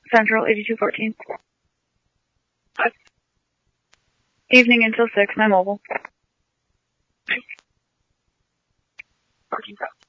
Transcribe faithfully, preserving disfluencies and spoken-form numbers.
Central, eighty-two fourteen. Evening until six, my mobile. Parking pass.